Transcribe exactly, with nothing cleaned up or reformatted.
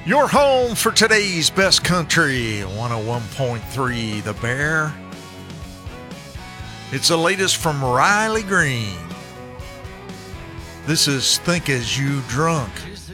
Your home for today's best country, one oh one point three The Bear. It's the latest from Riley Green. This is Think As You Drunk.